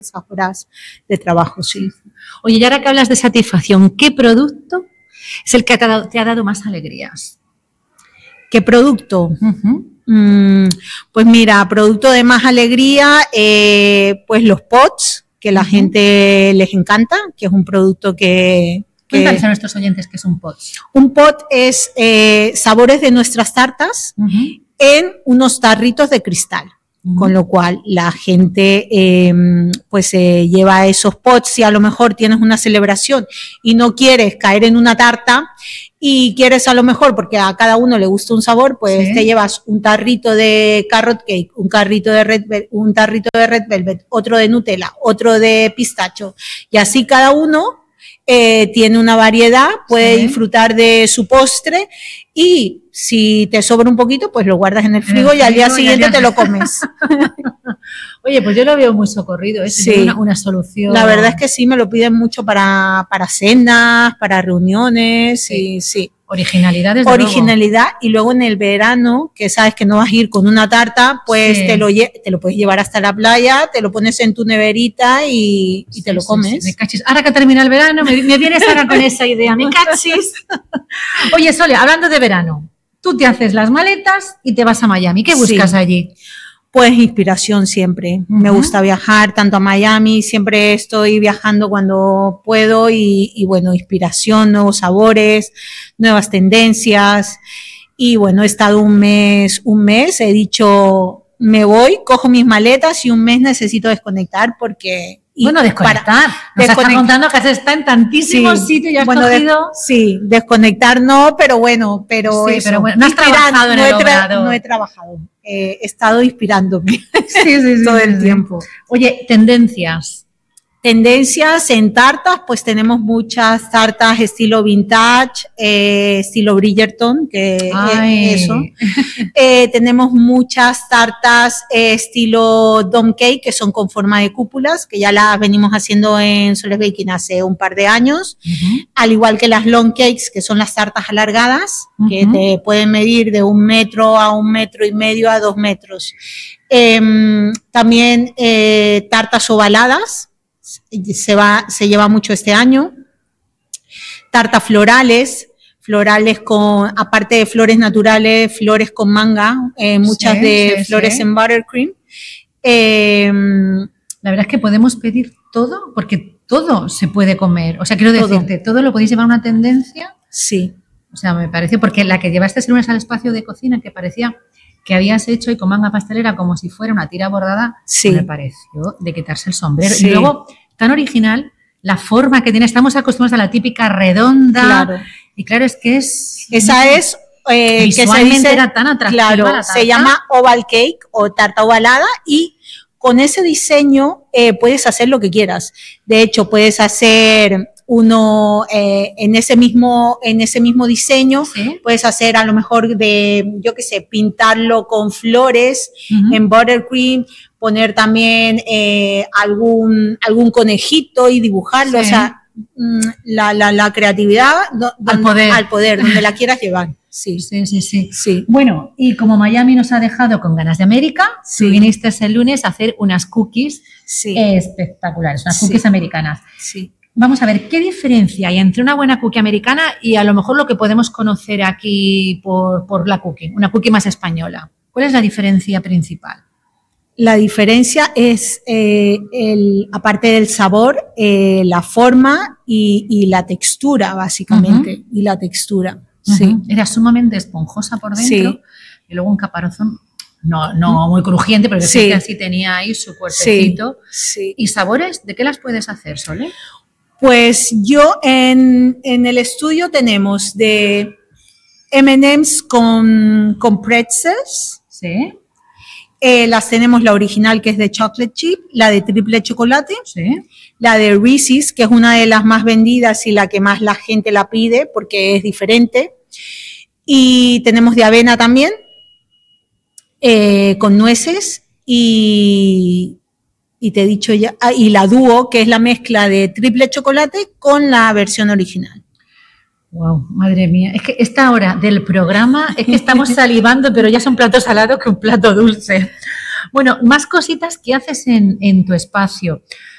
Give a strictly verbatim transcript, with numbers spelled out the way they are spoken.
esas horas de trabajo, sí. Oye, y ahora que hablas de satisfacción, ¿qué producto es el que te ha dado, te ha dado más alegrías? ¿Qué producto? Uh-huh. Mm, pues mira, producto de más alegría, eh, pues los pots, que la uh-huh. gente les encanta, que es un producto que... Cuéntales a nuestros oyentes qué es un pot. Un pot es eh, sabores de nuestras tartas uh-huh. en unos tarritos de cristal. Uh-huh. Con lo cual la gente eh, pues eh, lleva esos pots. Si a lo mejor tienes una celebración y no quieres caer en una tarta y quieres a lo mejor, porque a cada uno le gusta un sabor, pues sí. te llevas un tarrito de carrot cake, un carrito de red velvet, un tarrito de red velvet, otro de Nutella, otro de pistacho, y así cada uno eh, tiene una variedad, puede sí. disfrutar de su postre, y si te sobra un poquito, pues lo guardas en el frigo, en el frigo y al día siguiente ya... te lo comes. Oye, pues yo lo veo muy socorrido, ¿eh? Sí. Una, una solución. La verdad es que sí, me lo piden mucho para, para cenas, para reuniones, sí. y sí. Originalidad, desde Originalidad, luego. Y luego en el verano, que sabes que no vas a ir con una tarta, pues sí. te, lo te lo puedes llevar hasta la playa, te lo pones en tu neverita y, y te sí, lo comes. Sí, sí. Me cachis. Ahora que termina el verano, me, me vienes ahora con esa idea, me cachis. Oye, Sole, hablando de verano, tú te haces las maletas y te vas a Miami. ¿Qué buscas sí. allí? Pues inspiración siempre. Uh-huh. Me gusta viajar tanto a Miami, siempre estoy viajando cuando puedo y, y bueno, inspiración, nuevos sabores, nuevas tendencias. Y bueno, he estado un mes, un mes, he dicho, me voy, cojo mis maletas y un mes necesito desconectar porque... Y bueno, desconectar. Para, Nos desconect... estás contando que has estado en tantísimos sí, sitios y has bueno, cogido... De, sí, desconectar no, pero bueno, pero sí, eso. Pero bueno, no has trabajado en no el he tra- obrador. No he trabajado. Eh, he estado inspirándome sí, sí, sí, todo sí, el sí. tiempo. Oye, tendencias. Tendencias en tartas, pues tenemos muchas tartas estilo vintage, eh, estilo Bridgerton, que es eso. Eh, tenemos muchas tartas eh, estilo dome cake, que son con forma de cúpulas, que ya las venimos haciendo en Soles Baking hace un par de años. Uh-huh. Al igual que las long cakes, que son las tartas alargadas, uh-huh. que te pueden medir de un metro a un metro y medio a dos metros. Eh, también eh, tartas ovaladas. Se, va, se lleva mucho este año. Tartas florales, florales con, aparte de flores naturales, flores con manga, eh, muchas sí, de sí, flores sí. en buttercream. Eh, La verdad es que podemos pedir todo, porque todo se puede comer. O sea, quiero decirte, todo, todo lo podéis llevar a una tendencia. Sí. O sea, me parece, porque la que llevaste el lunes al espacio de cocina, que parecía que habías hecho y con manga pastelera como si fuera una tira bordada, sí. me pareció de quitarse el sombrero. Sí. Y luego, tan original, la forma que tiene, estamos acostumbrados a la típica redonda. Claro. Y claro, es que es... Esa es... Eh, visualmente que se dice, era tan atractiva. Claro, la tarta. Se llama oval cake o tarta ovalada y con ese diseño eh, puedes hacer lo que quieras. De hecho, puedes hacer... uno eh, en ese mismo en ese mismo diseño, ¿sí? Puedes hacer a lo mejor de, yo qué sé, pintarlo con flores, uh-huh. en buttercream, poner también eh, algún algún conejito y dibujarlo, sí. O sea, la, la, la creatividad do, donde, al poder, al poder, donde la quieras llevar. Sí. Sí, sí, sí, sí. Bueno, y como Miami nos ha dejado con ganas de América, sí. Tú viniste el lunes a hacer unas cookies sí. espectaculares, unas cookies sí. americanas. Sí. Vamos a ver, ¿qué diferencia hay entre una buena cookie americana y a lo mejor lo que podemos conocer aquí por, por la cookie, una cookie más española? ¿Cuál es la diferencia principal? La diferencia es, eh, el, aparte del sabor, eh, la forma y, y la textura, básicamente. Uh-huh. Y la textura, uh-huh. sí. Era sumamente esponjosa por dentro, sí. Y luego un caparazón... No, no muy crujiente, pero sí. Que así tenía ahí su cuerpecito. Sí, sí. ¿Y sabores? ¿De qué las puedes hacer, Sole? Pues yo en, en el estudio tenemos de eme and eme's con, con pretzels. Sí. Eh, las tenemos la original, que es de chocolate chip, la de triple chocolate. Sí. La de Reese's, que es una de las más vendidas y la que más la gente la pide porque es diferente. Y tenemos de avena también, eh, con nueces y... Y te he dicho ya, ah, y la dúo, que es la mezcla de triple chocolate con la versión original. Wow, madre mía. Es que esta hora del programa es que estamos salivando, pero ya son platos salados que un plato dulce. Bueno, más cositas que haces en, en tu espacio.